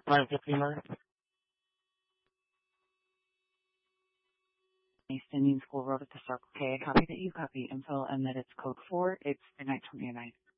Line 59. East Indian School Road at the Circle K. I copy that you copy info and that it's code 4. It's midnight 29.